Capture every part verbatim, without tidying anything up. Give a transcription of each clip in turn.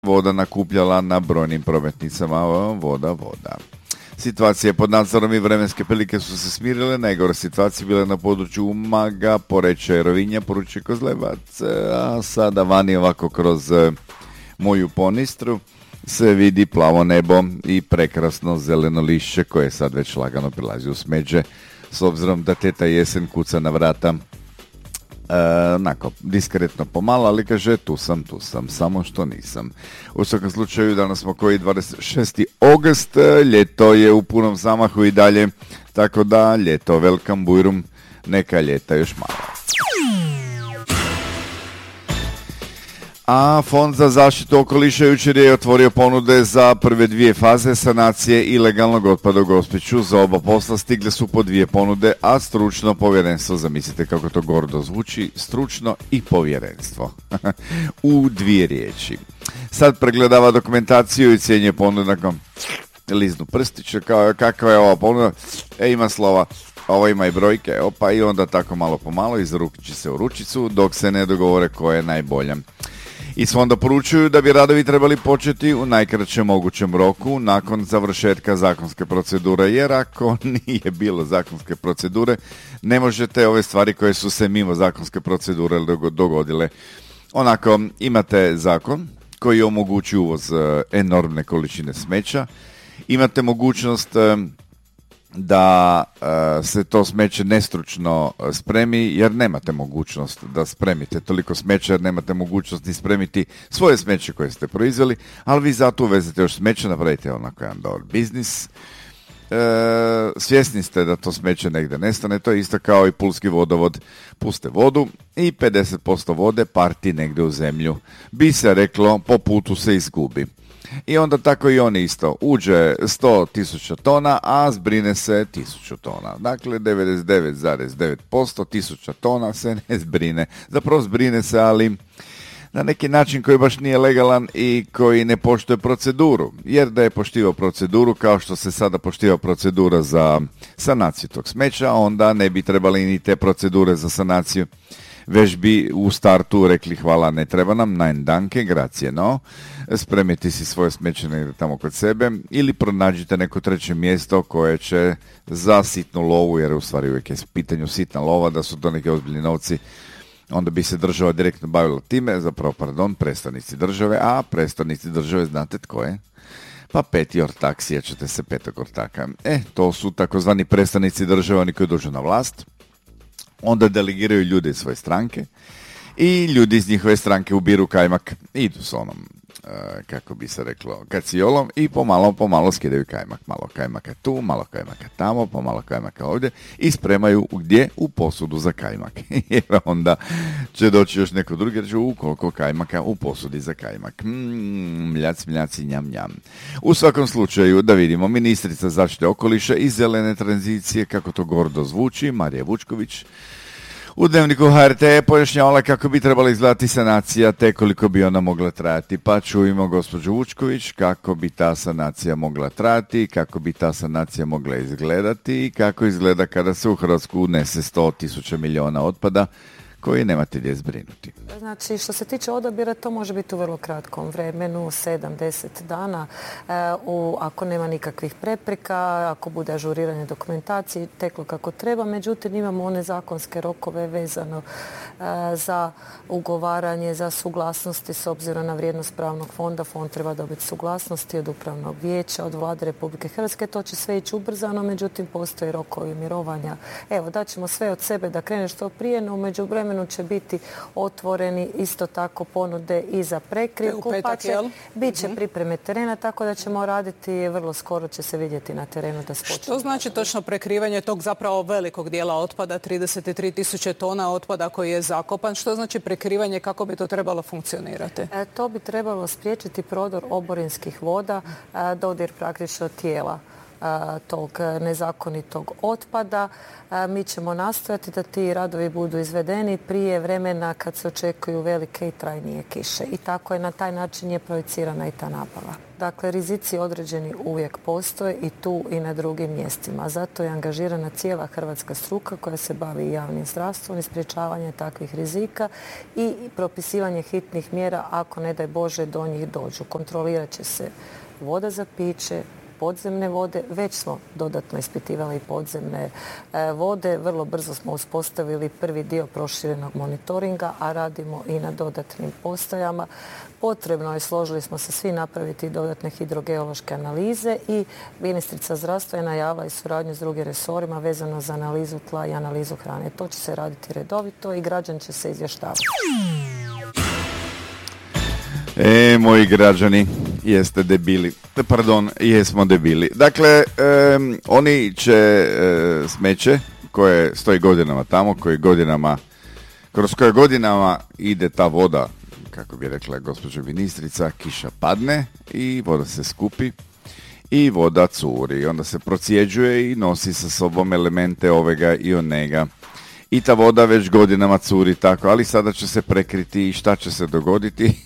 voda nakupljala na brojnim prometnicama. Voda, voda. Situacije pod nadzorom i vremenske prilike su se smirile. Najgore situacije bile na području Umaga, Poreča i Rovinja, poručuje Kozlevac. A sada vani ovako kroz moju Ponistru se vidi plavo nebo i prekrasno zeleno lišće koje sad već lagano prilazi u smeđe, s obzirom da teta jesen kuca na vrata. E, onako, diskretno pomalo, ali kaže tu sam, tu sam, samo što nisam. U svakom slučaju danas smo koji dvadeset šesti august, ljeto je u punom zamahu i dalje, tako da ljeto, welcome bujrum, neka ljeta još malo. A Fond za zaštitu okoliša jučer je otvorio ponude za prve dvije faze sanacije ilegalnog otpada u Gospiću. Za oba posla stigle su po dvije ponude, a stručno povjerenstvo, zamislite kako to gordo zvuči, stručno i povjerenstvo. U dvije riječi. Sad pregledava dokumentaciju i cijenje ponuda nakon liznu prstića, kao kakva je ova ponuda, e, ima slova, ovo ima i brojke, opa, i onda tako malo po malo izruči se u ručicu dok se ne dogovore koja je najbolja. Iz fonda poručuju da bi radovi trebali početi u najkraćem mogućem roku nakon završetka zakonske procedure, jer ako nije bilo zakonske procedure, ne možete ove stvari koje su se mimo zakonske procedure dogodile. Onako, imate zakon koji omogućuje uvoz enormne količine smeća, imate mogućnost da uh, se to smeće nestručno spremi, jer nemate mogućnost da spremite toliko smeća, jer nemate mogućnost ni spremiti svoje smeće koje ste proizveli, ali vi zato uvezete još smeće, napravite onako jedan dobar biznis. E, svjesni ste da to smeće negdje nestane, to je isto kao i pulski vodovod, puste vodu i pedeset posto vode parti negdje u zemlju. Bi se reklo, po putu se izgubi. I onda tako i oni isto. Uđe sto tisuća tona, a zbrine se tisuću tona. Dakle, devedeset devet zarez devet posto tisuća tona se ne zbrine. Zapravo zbrine se, ali na neki način koji baš nije legalan i koji ne poštuje proceduru. Jer da je poštivao proceduru kao što se sada poštiva procedura za sanaciju tog smeća, onda ne bi trebali ni te procedure za sanaciju. Već bi u startu rekli hvala, ne treba nam, nein danke, grazie, no. Spremite si svoje smeće negdje tamo kod sebe ili pronađite neko treće mjesto koje će za sitnu lovu, jer u stvari uvijek je pitanju sitna lova, da su to neke ozbiljni novci, onda bi se država direktno bavila time, zapravo, pardon, predstavnici države, a predstavnici države znate tko je? Pa peti ortak, sjećate se petog ortaka. E, to su takozvani predstavnici države, oni koji dođu na vlast, onda delegiraju ljude iz svoje stranke i ljudi iz njihove stranke ubiru kajmak, idu s onom, uh, kako bi se reklo, kaciolom i pomalo, pomalo skidaju kajmak. Malo kajmaka tu, malo kajmaka tamo, pomalo kajmaka ovdje i spremaju gdje? U posudu za kajmak. Jer onda će doći još neko drugi jer će u koliko kajmaka u posudi za kajmak. Mm, mljac, mljaci, njam, njam. U svakom slučaju, da vidimo, ministrica zaštite okoliša i zelene tranzicije, kako to gordo zvuči, Marija Vučković, u Dnevniku H R T je pojašnjavala kako bi trebala izgledati sanacija te koliko bi ona mogla trajati. Pa čujemo gospođu Vučković kako bi ta sanacija mogla trajati, kako bi ta sanacija mogla izgledati i kako izgleda kada se u Hrvatsku unese sto tisuća milijuna otpada koji nemate gdje zbrinuti. Znači, što se tiče odabira, to može biti u vrlo kratkom vremenu, sedam do deset dana, e, u, ako nema nikakvih prepreka, ako bude ažuriranje dokumentacije, teklo kako treba. Međutim, imamo one zakonske rokove vezano e, za ugovaranje, za suglasnosti s obzirom na vrijednost pravnog fonda. Fond treba dobiti suglasnosti od upravnog vijeća, od vlade Republike Hrvatske. To će sve ići ubrzano, međutim, postoji rokovi mirovanja. Evo, daćemo sve od sebe da krene što prije, no u međuvremenu će biti otvoreni isto tako ponude i za prekrivku, pa će bit će pripreme terena, tako da ćemo raditi, vrlo skoro će se vidjeti na terenu da spočne. Što znači točno prekrivanje tog zapravo velikog dijela otpada, trideset tri tisuće tona otpada koji je zakopan? Što znači prekrivanje, kako bi to trebalo funkcionirati? E, to bi trebalo spriječiti prodor oborinskih voda, e, dodir praktično tijela a, tog nezakonitog otpada. A, mi ćemo nastojati da ti radovi budu izvedeni prije vremena kad se očekuju velike i trajnije kiše. I tako je, na taj način je projicirana i ta nabava. Dakle, rizici određeni uvijek postoje i tu i na drugim mjestima. Zato je angažirana cijela hrvatska struka koja se bavi i javnim zdravstvom i sprječavanje takvih rizika i propisivanje hitnih mjera ako, ne daj Bože, do njih dođu. Kontrolirat će se voda za piće, podzemne vode. Već smo dodatno ispitivali podzemne e, vode. Vrlo brzo smo uspostavili prvi dio proširenog monitoringa, a radimo i na dodatnim postajama. Potrebno je, složili smo se svi, napraviti dodatne hidrogeološke analize i ministrica zdravstva je najavila i suradnju s drugim resorima vezano za analizu tla i analizu hrane. To će se raditi redovito i građan će se izvještavati. E, moji građani, jeste debili. Pardon, jesmo debili. Dakle, e, oni će e, smeće koje stoji godinama tamo, koje godinama, kroz koje godinama ide ta voda, kako bi rekla gospođa ministrica, kiša padne i voda se skupi i voda curi. Onda se procjeđuje i nosi sa sobom elemente ovega i onega. I ta voda već godinama curi tako, ali sada će se prekriti i šta će se dogoditi?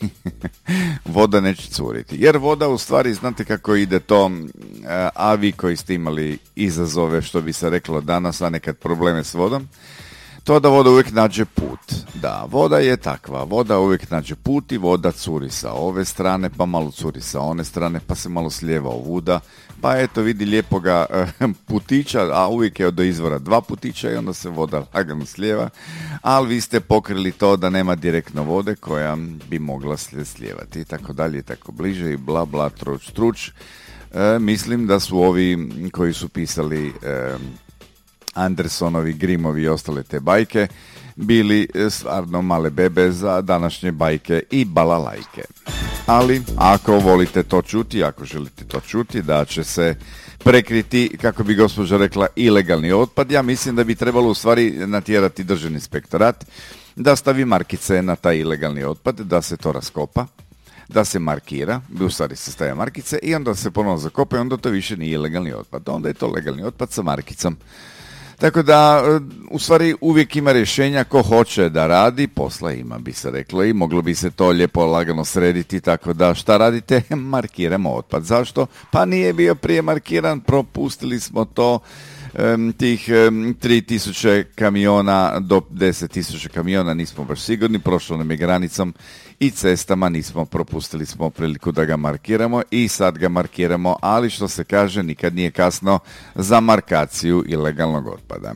Voda neće curiti. Jer voda u stvari, znate kako ide to, a vi koji ste imali izazove, što bi se reklo danas, a nekad probleme s vodom, to da voda uvijek nađe put. Da, voda je takva, voda uvijek nađe put i voda curi sa ove strane, pa malo curi sa one strane, pa se malo slijeva ovuda, pa eto vidi lijepoga eh, putića, a uvijek je do izvora dva putića i onda se voda lagano slijeva, ali vi ste pokrili to da nema direktno vode koja bi mogla slijevati i tako dalje i tako bliže i bla bla truč truč. E, mislim da su ovi koji su pisali e, Andersonovi, Grimovi i ostale te bajke bili stvarno male bebe za današnje bajke i balalajke. Ali ako volite to čuti, ako želite to čuti, da će se prekriti, kako bi gospođa rekla, ilegalni otpad, ja mislim da bi trebalo u stvari natjerati Državni inspektorat da stavi markice na taj ilegalni otpad, da se to raskopa, da se markira, u stvari se stavlja markice i onda se ponovno zakopa i onda to više nije ilegalni otpad. Onda je to legalni otpad sa markicom. Tako da, u stvari, uvijek ima rješenja, ko hoće da radi, posla ima, bi se reklo, i moglo bi se to lijepo lagano srediti, tako da šta radite? Markiramo otpad. Zašto? Pa nije bio prije markiran, propustili smo to, um, tih um, tri tisuće kamiona do deset tisuća kamiona, nismo baš sigurni, prošlo nam je granicom i cestama, nismo, propustili smo priliku da ga markiramo i sad ga markiramo, ali što se kaže, nikad nije kasno za markaciju ilegalnog otpada.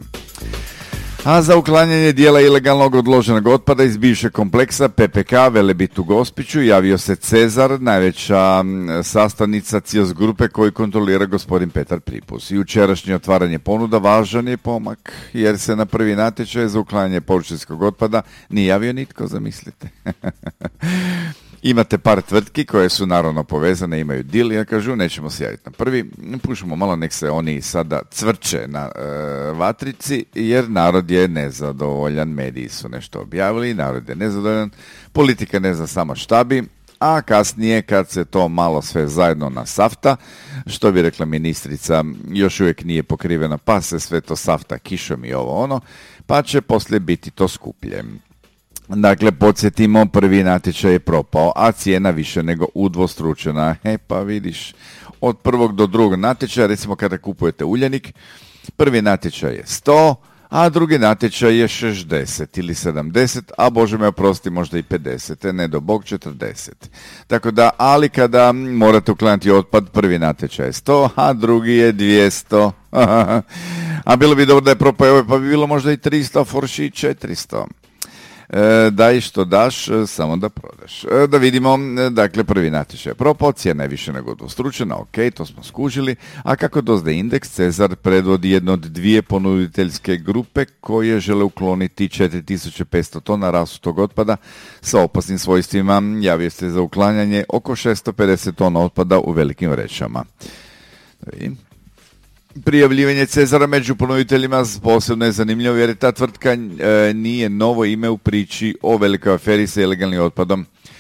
A za uklanjanje dijela ilegalnog odloženog otpada iz bivšeg kompleksa P P K Velebit u Gospiću javio se Cezar, najveća sastavnica Cios grupe koju kontrolira gospodin Petar Pripus. Jučerašnje otvaranje ponuda važan je pomak, jer se na prvi natječaj za uklanjanje površinskog otpada nije javio nitko, zamislite. Imate par tvrtki koje su naravno povezane, imaju deal, ja kažu, nećemo se javiti na prvi, pušimo malo, nek se oni sada cvrče na e, vatrici, jer narod je nezadovoljan, mediji su nešto objavili, narod je nezadovoljan, politika ne zna samo šta bi, a kasnije kad se to malo sve zajedno nasafta, što bi rekla ministrica, još uvijek nije pokrivena, pa se sve to safta kišom i ovo ono, pa će poslije biti to skuplje. Dakle, podsjetimo, prvi natječaj je propao, a cijena više nego udvostručena. E pa vidiš, od prvog do drugog natječaja, recimo kada kupujete uljanik, prvi natječaj je sto, a drugi natječaj je šezdeset ili sedamdeset, a Bože me oprosti, možda i pedeset, ne do Bog četrdeset. Tako da, ali kada morate uklanjati otpad, prvi natječaj je sto, a drugi je dvjesto. A bilo bi dobro da je propao ovaj, pa bi bilo možda i tristo, forši i četiristo. E, daj što daš, samo da prodaš. E, da vidimo, dakle, prvi natječaj je propao, cijena je više nego udvostručena, ok, to smo skužili, a kako dozda indeks, Cezar predvodi jedno od dvije ponuditeljske grupe koje žele ukloniti četiri tisuće petsto tona rasutog otpada sa opasnim svojstvima, javio se za uklanjanje oko šesto pedeset tona otpada u velikim vrećama. Da vidim. Prijavljivanje Cezara među ponuditeljima posebno je zanimljivo jer je ta tvrtka e, nije novo ime u priči o velikoj aferi sa ilegalnim otpadom.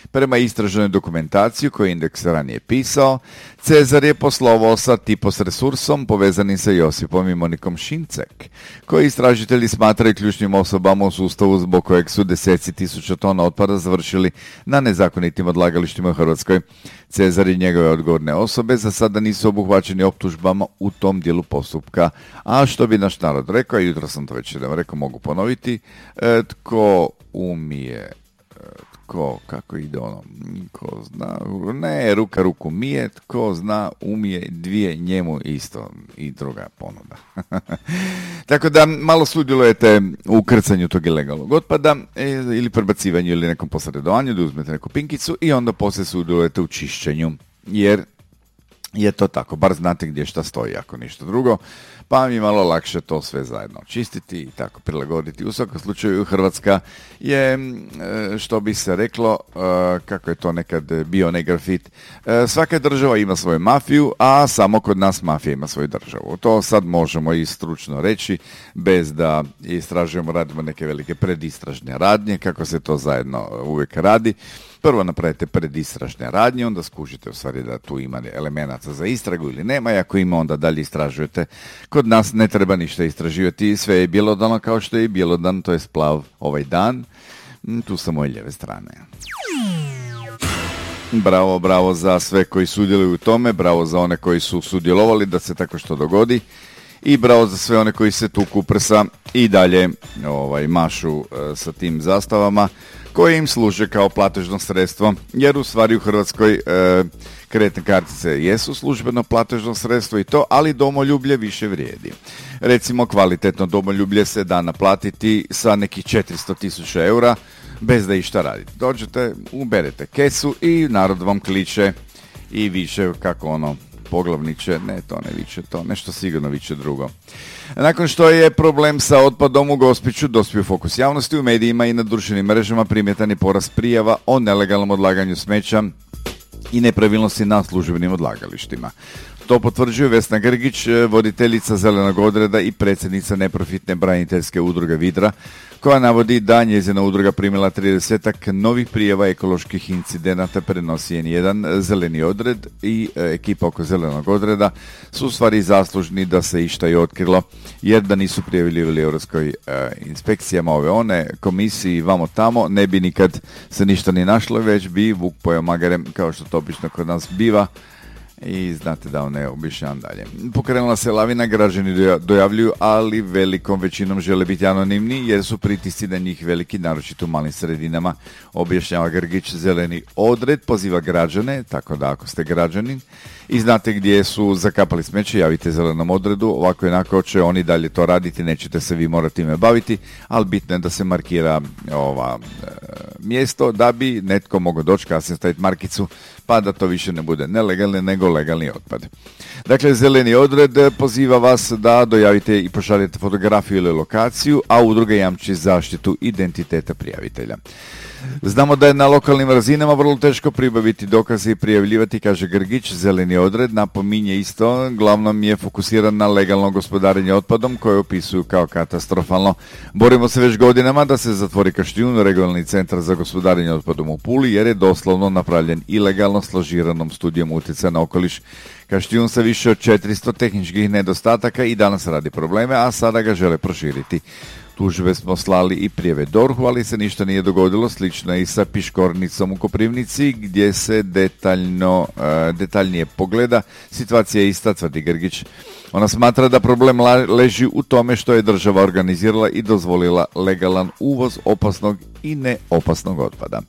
Prema istraženoj dokumentaciji koju je Indeks ranije pisao, Cezar je poslovao sa Tipos resursom povezanim sa Josipom i Monikom Šincek, koji istražitelji smatraju ključnim osobama u sustavu zbog kojeg su deseci tisuća tona otpada završili na nezakonitim odlagalištima u Hrvatskoj. Cezar i njegove odgovorne osobe za sada nisu obuhvaćeni optužbama u tom dijelu postupka, a što bi naš narod rekao, jutro sam to već jednom rekao, mogu ponoviti, e, tko umije, e, tko, kako ide ono, ko zna, ne, ruka ruku mije, tko zna, umije, dvije njemu isto i druga ponuda. Tako da malo sudjelujete u krcanju tog ilegalnog otpada e, ili prebacivanju ili nekom posredovanju, da uzmete neku pinkicu i onda poslije sudjelujete u čišćenju, jer je to tako, bar znate gdje šta stoji, ako ništa drugo, pa mi malo lakše to sve zajedno čistiti i tako prilagoditi. U svakom slučaju Hrvatska je, što bi se reklo, kako je to nekad bio ne grafit, svaka država ima svoju mafiju, a samo kod nas mafija ima svoju državu. To sad možemo i stručno reći, bez da istražujemo, radimo neke velike predistražne radnje, kako se to zajedno uvijek radi. Prvo napravite predistražne radnje, onda skužite u stvari da tu ima elemenata za istragu ili nema, i ako ima, onda dalje istražujete. Kod nas ne treba ništa istraživati, sve je bjelodano kao što je bjelodan, to je splav ovaj dan, tu sa moje lijeve strane. Bravo, bravo za sve koji sudjeluju u tome, bravo za one koji su sudjelovali da se tako što dogodi i bravo za sve one koji se tuku prsa i dalje ovaj, mašu e, sa tim zastavama koje im služe kao platežno sredstvo, jer u stvari u Hrvatskoj e, kreditne kartice jesu službeno platežno sredstvo i to, ali domoljublje više vrijedi. Recimo, kvalitetno domoljublje se da naplatiti sa nekih četiristo tisuća eura bez da išta radite. Dođete, uberete kesu i narod vam kliče i viče kako ono, poglavniče, ne to ne viče to, nešto sigurno viče drugo. Nakon što je problem sa otpadom u Gospiću dospio fokus javnosti u medijima i na društvenim mrežama, primjetan je porast prijava o nelegalnom odlaganju smeća i nepravilnosti na službenim odlagalištima. To potvrđuje Vesna Grgić, voditeljica Zelenog odreda i predsjednica neprofitne braniteljske udruge Vidra, koja navodi da njezina udruga primila tridesetak novih prijava ekoloških incidenata, prenosi en jedan. Zeleni odred i e, ekipa oko Zelenog odreda su u stvari zaslužni da se išta i otkrilo, jer da nisu prijavljivali Europskoj e, inspekcijama ove one, komisiji vamo tamo, ne bi nikad se ništa ni našlo, već bi vuk pojeo magarem, kao što to obično kod nas biva. I znate da on ne obišan dalje. Pokrenula se lavina, građani dojavljuju, ali velikom većinom žele biti anonimni jer su pritisci na njih veliki, naročito u malim sredinama, objašnjava Grgić. Zeleni odred poziva građane, tako da ako ste građanin i znate gdje su zakapali smeće, javite Zelenom odredu, ovako jednako će oni dalje to raditi, nećete se vi morati time baviti, ali bitno je da se markira ova e, mjesto da bi netko mogao doći kasnije staviti markicu, pa da to više ne bude nelegalni nego legalni otpad. Dakle, Zeleni odred poziva vas da dojavite i pošaljete fotografiju ili lokaciju, a udruga jamči zaštitu identiteta prijavitelja. Znamo da je na lokalnim razinama vrlo teško pribaviti dokaze i prijavljivati, kaže Grgić. Zeleni odred napominje isto, glavnom je fokusiran na legalno gospodarenje otpadom koje opisuju kao katastrofalno. Borimo se već godinama da se zatvori Kaštijun, regionalni centar za gospodarenje otpadom u Puli, jer je doslovno napravljen ilegalno složiranom studijom utjecaja na okoliš. Kaštijun sa više od četiristo tehničkih nedostataka i danas radi probleme, a sada ga žele proširiti. Tužbe smo slali i prijave dorhu, ali se ništa nije dogodilo. Slično je i sa Piškornicom u Koprivnici, gdje se detaljno, uh, detaljnije pogleda. Situacija je ista, tvrdi Grgić. Ona smatra da problem la- leži u tome što je država organizirala i dozvolila legalan uvoz opasnog i neopasnog otpada.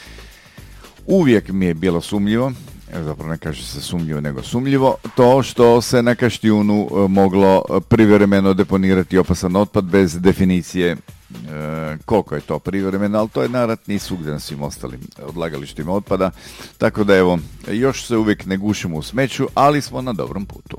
Uvijek mi je bilo sumnjivo, zapravo ne kaže se sumnjivo nego sumnjivo, to što se na Kaštijunu moglo privremeno deponirati opasan otpad bez definicije e, koliko je to privremeno, ali to je naravno i svugdje na svim ostalim odlagalištima otpada, tako da evo, još se uvijek ne gušimo u smeću, ali smo na dobrom putu.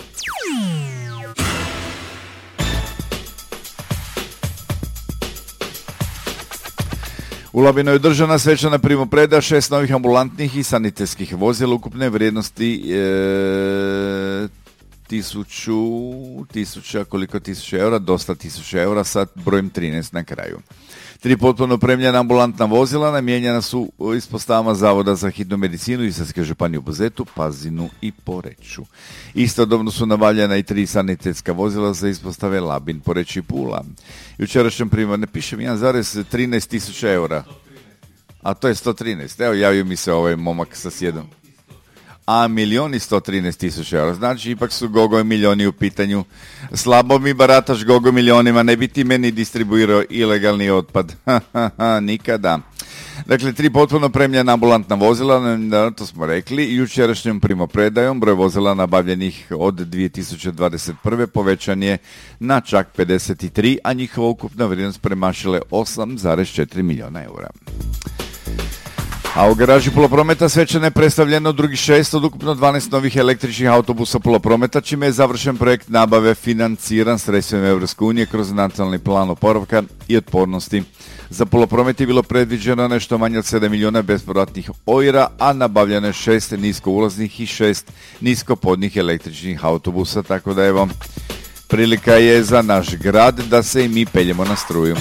U Labinu je održana svečana primopredaja šest novih ambulantnih i sanitetskih vozila ukupne vrijednosti e, tisuću, tisuća, koliko tisuća eura, dosta tisuća eura sa brojem trinaest na kraju. Tri potpuno opremljena ambulantna vozila namijenjena su ispostavama Zavoda za hitnu medicinu Istarske županije u Buzetu, Pazinu i Poreču. Istodobno su nabavljena i tri sanitetska vozila za ispostave Labin, Poreč i Pula. Jučerašnjom primjer ne piše jedan zarez trinaest tisuća eura. A to je sto trinaest. Evo, javio mi se ovaj momak sa sjedom. A milion i sto trinaest tisuća eura. Znači, ipak su Gogo i milijoni u pitanju. Slabo mi barataš Gogo milionima, ne bi ti meni distribuirao ilegalni otpad. Nikada. Dakle, tri potpuno opremljena ambulantna vozila, to smo rekli, jučerašnjom primopredajom broj vozila nabavljenih od dvije tisuće dvadeset prve povećan je na čak pedeset tri, a njihova ukupna vrijednost premašila je osam zarez četiri milijuna eura. A u garaži Poloprometa svečano je predstavljeno drugih šest od ukupno dvanaest novih električnih autobusa Poloprometa, čime je završen projekt nabave financiran sredstvima Europske unije kroz nacionalni plan oporavka i otpornosti. Za Polopromet je bilo predviđeno nešto manje od sedam milijuna bespovratnih eura, a nabavljeno je šest niskoulaznih i šest niskopodnih električnih autobusa, tako da evo, prilika je za naš grad da se i mi peljemo na struju.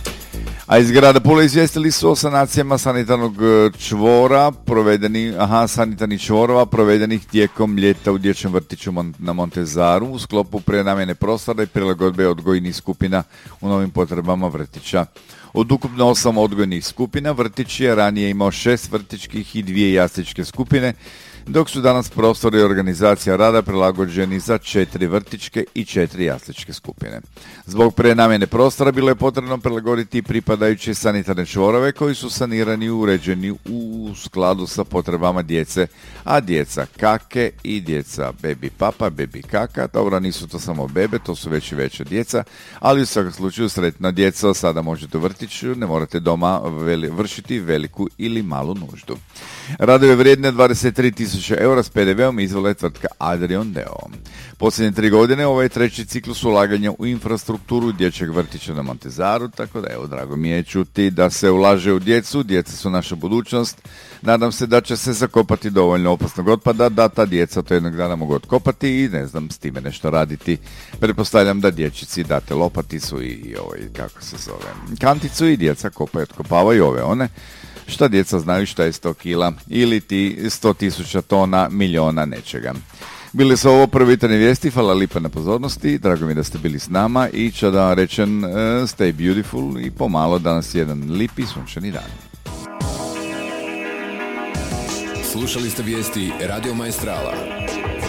A iz grada Pule izvijestili su o sanacijama sanitarnog čvora, provedeni, aha, sanitarnih čvorova provedenih tijekom ljeta u dječjem vrtiću na Montezaru u sklopu prenamjene prostora i prilagodbe odgojnih skupina u novim potrebama vrtića. Od ukupno osam odgojnih skupina, vrtić je ranije imao šest vrtićkih i dvije jasličke skupine, dok su danas prostori i organizacija rada prilagođeni za četiri vrtićke i četiri jasličke skupine. Zbog prenamjene prostora bilo je potrebno prilagoditi pripadajuće sanitarne čvorove koji su sanirani i uređeni u skladu sa potrebama djece, a djeca kake i djeca bebi papa, bebi kaka, dobro, nisu to samo bebe, to su već i veća djeca, ali u svakom slučaju sretna djeca, sada možete u vrtiću, ne morate doma veli, vršiti veliku ili malu nuždu. Radove vrijedne dvadeset tri tisuće eura s pe de veom izvela je tvrtka Adrion d o o. Posljednje tri godine ovaj treći ciklus ulaganja u infrastrukturu dječjeg vrtića na Montezaru, tako da evo, drago mi je čuti da se ulaže u djecu, djeca su naša budućnost. Nadam se da će se zakopati dovoljno opasnog otpada da ta djeca to jednog dana mogu otkopati i ne znam, s time nešto raditi. Pretpostavljam da dječici date lopaticu i ovaj, kako se zove, kanticu i djeca kopaju, otkopavaju ove one. Šta djeca znaju šta je sto kila ili ti sto tisuća tona milijona nečega. Bili su ovo prvi jutarnje vijesti, hvala lipa na pozornosti, drago mi da ste bili s nama i ča da vam rečem uh, stay beautiful i pomalo danas jedan lipi sunčani dan. Slušali ste vijesti Radio Maestrala.